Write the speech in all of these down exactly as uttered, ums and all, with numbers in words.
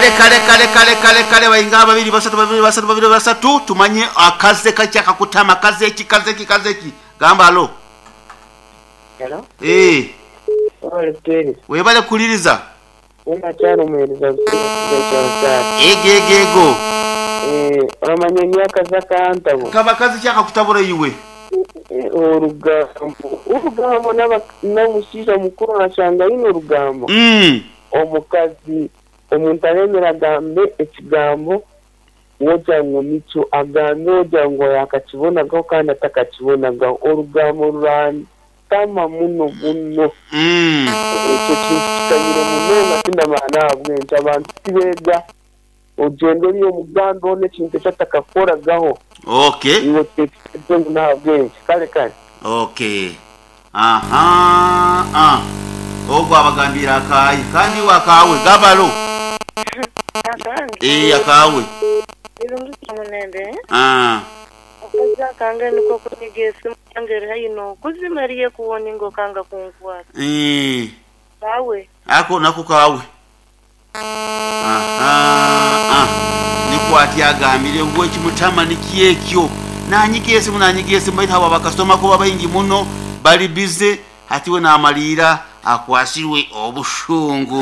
leka leka leka leka leka leka bayinga babiri basatu babiri basatu babiri basatu tumanye akaze kachya kakutama kaze ki kaze ki kaze ki gamba alo. Hello? Eh. Ole teri. We bale kuliriza. Una cyane umeriza cyane. Ege ege go. Eh, amanye myaka zakantabo. Kaba kaze cyaka kutabura yiwe. Urugambo. Urugambo naba namushisha mukuru nashanga ino urugambo. Mm. Omukazi omuntu aremera gambe ekigambo woja ngo mico agambe woja ngo yakakibonagaho kandi atakakibonagaho urugambo rurani tama muno muno mm icyo kikanyira muno ngatinda mana abwenje abantu tibega ugendo niyo mugando ne kintu cyatakakoragaho. Okay, iyo tekyo na abwenje kale kale. Okay, aha ah ogo abagambira akayi kandi wakawe gabalo. Eh akawe irundu kimunende ah akaza kanga niko kunigese mangere hayino kuzimariye kuwona ingo kanga kunkwata eh bawe ako nako kawe aha ah nikwati agambire ngo kimutama nikiyekyo nanyigese munanyigese mbaita aba bakastoma ko babayingi muno bali bize hatiwe na amalira akwasirwe obushungu.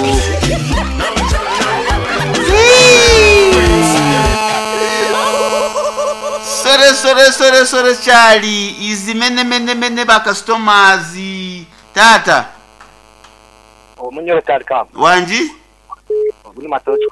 Sore sore sore sore chali izi mene mene mene ba customers tata omunyo kali kam wanji obuni matocho